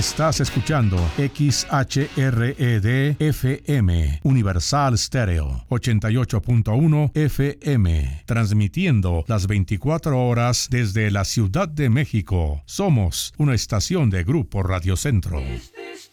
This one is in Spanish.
Estás escuchando XHRED FM, Universal Stereo, 88.1 FM, transmitiendo las 24 horas desde la Ciudad de México. Somos una estación de Grupo Radio Centro. Is this